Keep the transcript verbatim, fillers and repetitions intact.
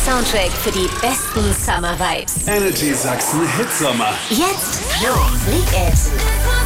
Soundtrack für die besten Summer Vibes. Energy Sachsen Hitsommer. Jetzt Flo, Big Ed.